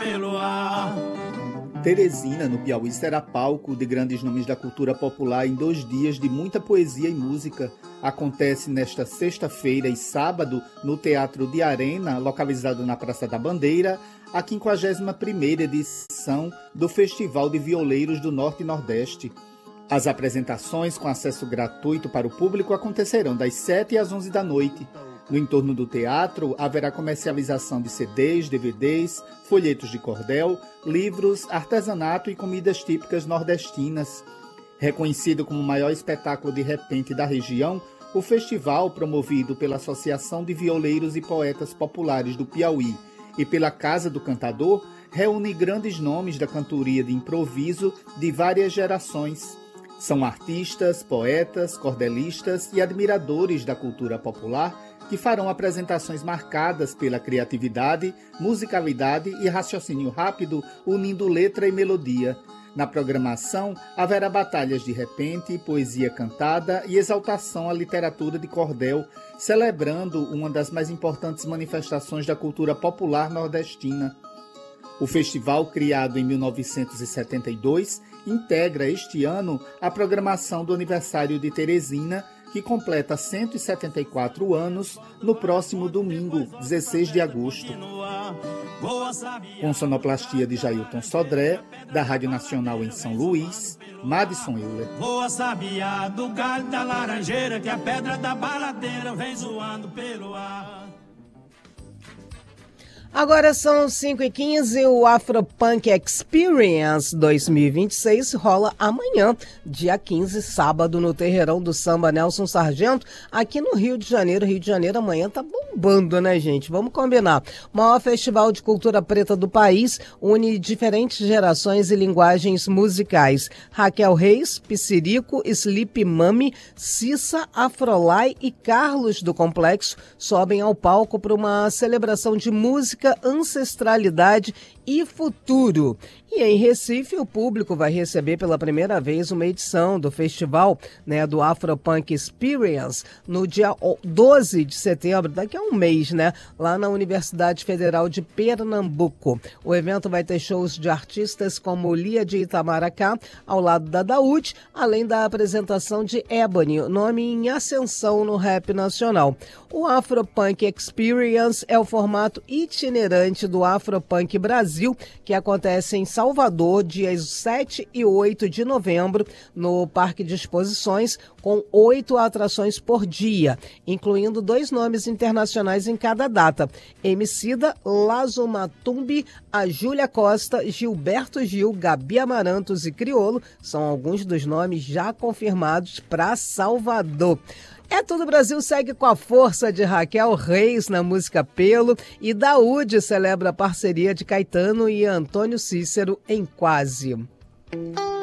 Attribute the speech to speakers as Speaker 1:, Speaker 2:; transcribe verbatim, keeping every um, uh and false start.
Speaker 1: pelo ar.
Speaker 2: Teresina, no Piauí, será palco de grandes nomes da cultura popular em dois dias de muita poesia e música. Acontece nesta sexta-feira e sábado no Teatro de Arena, localizado na Praça da Bandeira, a quinquagésima primeira edição do Festival de Violeiros do Norte e Nordeste. As apresentações com acesso gratuito para o público acontecerão das sete às onze da noite. No entorno do teatro, haverá comercialização de C Ds, D V Ds, folhetos de cordel, livros, artesanato e comidas típicas nordestinas. Reconhecido como o maior espetáculo de repente da região, o festival, promovido pela Associação de Violeiros e Poetas Populares do Piauí e pela Casa do Cantador, reúne grandes nomes da cantoria de improviso de várias gerações. São artistas, poetas, cordelistas e admiradores da cultura popular que farão apresentações marcadas pela criatividade, musicalidade e raciocínio rápido, unindo letra e melodia. Na programação, haverá batalhas de repente, poesia cantada e exaltação à literatura de cordel, celebrando uma das mais importantes manifestações da cultura popular nordestina. O festival, criado em mil novecentos e setenta e dois, integra este ano a programação do aniversário de Teresina, que completa cento e setenta e quatro anos no próximo domingo, dezesseis de agosto. Com sonoplastia de Jailton Sodré, da Rádio Nacional em São Luís, Madison Euler.
Speaker 1: Voa sabiá do galho da laranjeira, que a pedra da baladeira vem zoando pelo ar.
Speaker 3: Agora são cinco e quinze, o Afropunk Experience dois mil e vinte e seis rola amanhã, dia quinze, sábado, no Terreirão do Samba Nelson Sargento, aqui no Rio de Janeiro. Rio de Janeiro amanhã tá bombando, né, gente? Vamos combinar. O maior festival de cultura preta do país une diferentes gerações e linguagens musicais. Raquel Reis, Pissirico, Sleep Mami, Cissa, Afrolai e Carlos do Complexo sobem ao palco para uma celebração de música, ancestralidade e futuro. E em Recife, o público vai receber pela primeira vez uma edição do festival, né, do Afropunk Experience no dia doze de setembro, daqui a um mês, né, lá na Universidade Federal de Pernambuco. O evento vai ter shows de artistas como Lia de Itamaracá, ao lado da Daúde, além da apresentação de Ebony, nome em ascensão no rap nacional. O Afropunk Experience é o formato itinerante do Afropunk Brasil, que acontece em Salvador, dias sete e oito de novembro, no Parque de Exposições, com oito atrações por dia, incluindo dois nomes internacionais em cada data: Emicida, Lazo Matumbi, a Júlia Costa, Gilberto Gil, Gabi Amarantos e Criolo são alguns dos nomes já confirmados para Salvador. É Tudo Brasil segue com a força de Raquel Reis na música Pelo, e Daúde celebra a parceria de Caetano e Antônio Cícero em Quase.